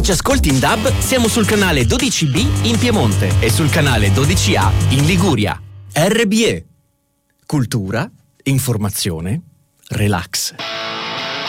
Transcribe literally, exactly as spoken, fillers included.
Ci ascolti in D A B? Siamo sul canale dodici B in Piemonte e sul canale dodici A in Liguria. R B E. Cultura, informazione, relax.